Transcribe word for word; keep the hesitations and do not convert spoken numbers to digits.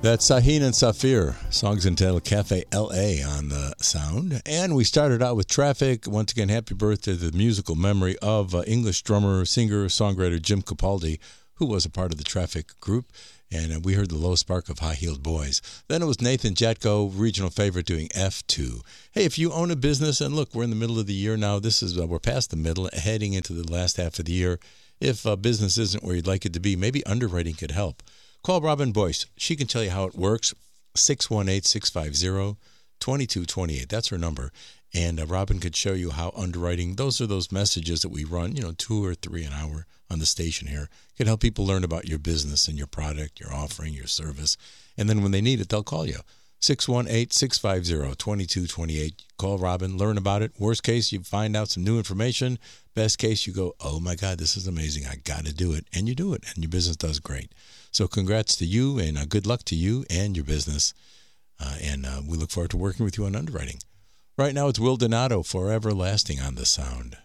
That's Sahin and Safir, songs entitled Cafe L A on the Sound. And we started out with Traffic. Once again, happy birthday to the musical memory of uh, English drummer, singer, songwriter Jim Capaldi, who was a part of the Traffic group. And uh, we heard the Low Spark of High Heeled Boys. Then it was Nathan Jatko, regional favorite, doing F two. Hey, if you own a business, and look, we're in the middle of the year now. This is uh, we're past the middle, heading into the last half of the year. If uh, business isn't where you'd like it to be, maybe underwriting could help. Call Robin Boyce. She can tell you how it works. six one eight, six five zero, two two two eight. That's her number. And uh, Robin could show you how underwriting, those are those messages that we run, you know, two or three an hour on the station here, can help people learn about your business and your product, your offering, your service. And then when they need it, they'll call you. six one eight, six five zero, two two two eight. Call Robin, learn about it. Worst case, you find out some new information. Best case, you go, oh my God, this is amazing. I got to do it. And you do it. And your business does great. So congrats to you, and uh, good luck to you and your business. Uh, and uh, we look forward to working with you on underwriting. Right now, it's Will Donato, Forever Lasting on the Sound.